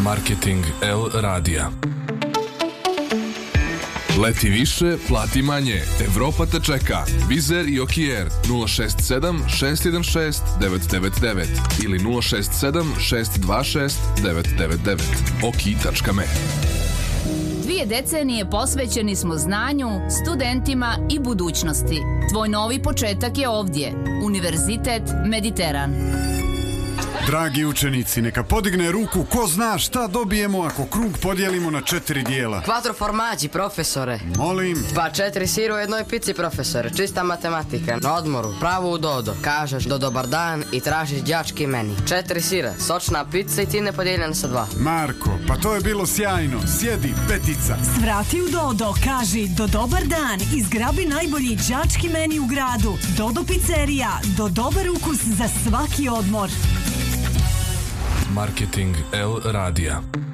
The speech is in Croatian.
Marketing L radija. Leti više, plati manje. Evropa te čeka. Vizer i Okijer 067 616 999 ili 067 626 999. Oki.me. 2 decenije posvećeni smo znanju, studentima i budućnosti. Tvoj novi početak je ovdje. Univerzitet Mediteran. Dragi učenici, neka podigne ruku ko zna šta dobijemo ako krug podijelimo na 4 dijela. Quattro formaggi, profesore. Molim? Pa 4 sira u jednoj pici, profesore. Čista matematika. Na odmoru, pravo u dodo. Kažeš do dobar dan i tražiš đački meni. 4 sira, sočna pizza i ti ne podijeljena sa 2. Marko, pa to je bilo sjajno. Sjedi, petica. Svrati u Dodo, kaži do dobar dan i zgrabi najbolji đački meni u gradu. Dodo pizzerija, do dobar ukus za svaki odmor. Marketing L radija.